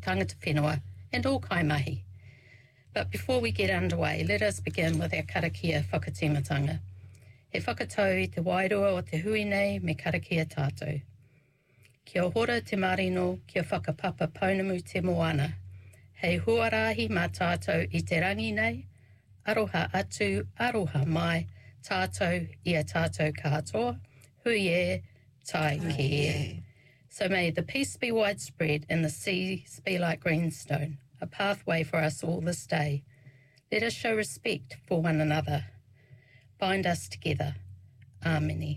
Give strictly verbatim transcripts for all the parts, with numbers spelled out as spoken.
tangata whenua and all kaimahi. But before we get underway, let us begin with our karakia whakatimatanga. He whakatau i te wairua o te hui nei me karakia tātou. Kia hora te marino, kia whakapapa paunamu te moana. Hei huarahi mā tātou i te rangi nei, aroha atu, aroha mai, tātou ia tātou katoa, hui e, tai ki e. So may the peace be widespread and the seas be like greenstone, a pathway for us all this day. Let us show respect for one another. Bind us together. Āmeni.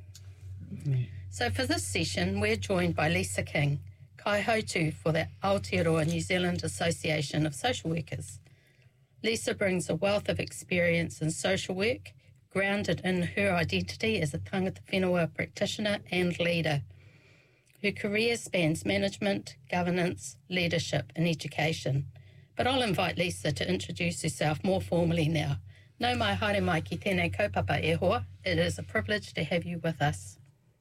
Mm. So for this session, we're joined by Lisa King, Kaihautu for the Aotearoa New Zealand Association of Social Workers. Lisa brings a wealth of experience in social work, grounded in her identity as a tangata whenua practitioner and leader. Her career spans management, governance, leadership and education. But I'll invite Lisa to introduce herself more formally now. Nau mai haere mai ki tēnei kaupapa e hoa. It is a privilege to have you with us.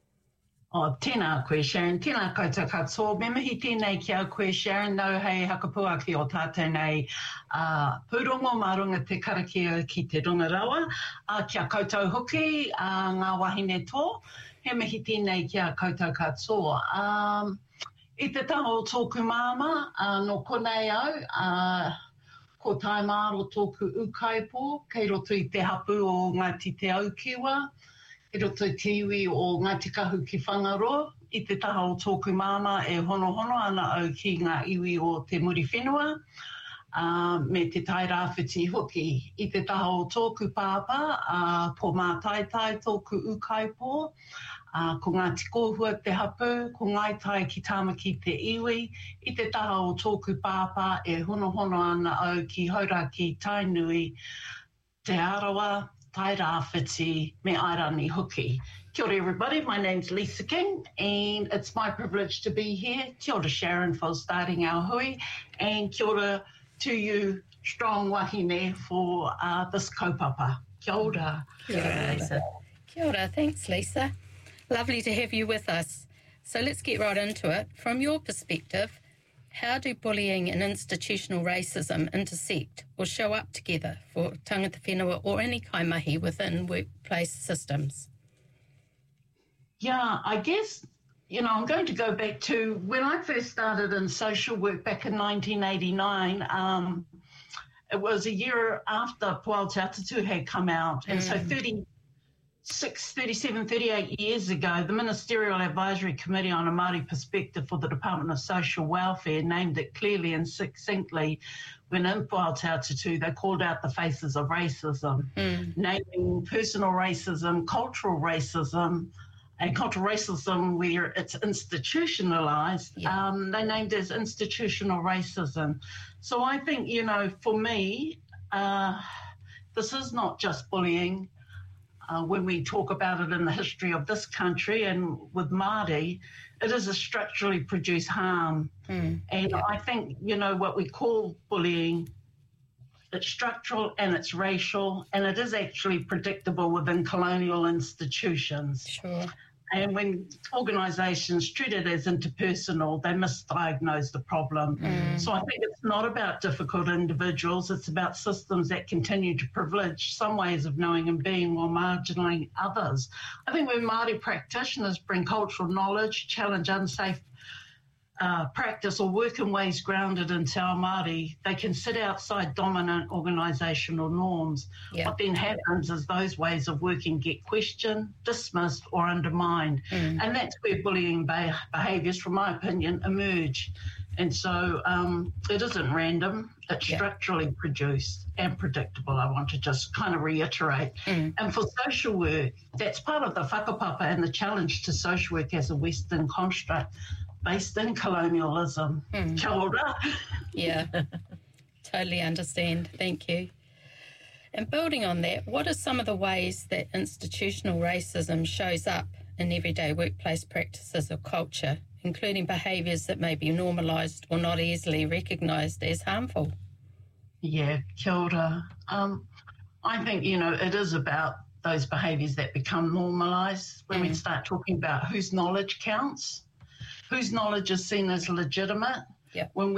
Oh, tēnā koe, Sharon. Tēnā koutou katoa. Me mihi tēnei ki au koe, Sharon. Nau hei hakapuaki o tātou nei uh, pūrongo marunga te karakia ki te rungarawa. Uh, kia koutou hoki, uh, ngā wahine tō. He mihi tēnei ki a koutou katoa. Um, I te taho o tōku māma, uh, no konei au, uh, ko tai māro tōku ukaipo, kei roto i te hapu o Ngāti Te Aukiwa, kei roto i te iwi o Ngāti Kahu ki Whangaroa. I te taha o tōku māma e hono hono ana au ki ngā iwi o te muri whenua, uh, me te tai rāwhiti hoki. I te taha o tōku pāpā, uh, po mā taitai tōku ukaipo, Uh, ko Ngāti Kōhua te hapu, ko Ngaitai ki Tāmaki te iwi, i te taha o tōku pāpā e hono hono ana au ki Hauraki Tainui, te arawa, tai rāwhiti, me airani hoki. Kia ora everybody, my name's Lisa King and it's my privilege to be here. Kia ora Sharon for starting our hui and kia ora to you strong wahine for uh, this kaupapa. Kia ora. Kia ora, Lisa. Kia ora, thanks Lisa. Lovely to have you with us. So let's get right into it. From your perspective, how do bullying and institutional racism intersect or show up together for tangata whenua or any kaimahi within workplace systems? Yeah, I guess, you know, I'm going to go back to when I first started in social work back in nineteen eighty-nine. Um, it was a year after Puao Te Atatu had come out. And mm. so thirty Six, thirty-seven, thirty-eight years ago, the Ministerial Advisory Committee on a Māori Perspective for the Department of Social Welfare named it clearly and succinctly when in Puao Te Atatu they called out the faces of racism, mm. naming personal racism, cultural racism, and cultural racism where it's institutionalised, yeah. um, they named it as institutional racism. So I think, you know, for me, uh, this is not just bullying. Uh, when we talk about it in the history of this country and with Māori, it is a structurally produced harm. Mm, and yeah. I think, you know, what we call bullying, it's structural and it's racial, and it is actually predictable within colonial institutions. Sure. And when organisations treat it as interpersonal, they misdiagnose the problem. Mm. So I think it's not about difficult individuals, it's about systems that continue to privilege some ways of knowing and being while marginalising others. I think when Māori practitioners bring cultural knowledge, challenge unsafe uh, practice or work in ways grounded in Te Ao Māori, they can sit outside dominant organisational norms. Yeah. What then happens is those ways of working get questioned, dismissed or undermined. Mm. And that's where bullying be- behaviours, from my opinion, emerge. And so um, it isn't random, it's yeah. structurally produced and predictable, I want to just kind of reiterate. Mm. And for social work, that's part of the whakapapa and the challenge to social work as a Western construct based in colonialism. Mm. Kia ora. Yeah, totally understand. Thank you. And building on that, what are some of the ways that institutional racism shows up in everyday workplace practices or culture, including behaviours that may be normalised or not easily recognised as harmful? Yeah, kia ora. Um, I think, you know, it is about those behaviours that become normalised when mm. we start talking about whose knowledge counts, whose knowledge is seen as legitimate. Yeah. When we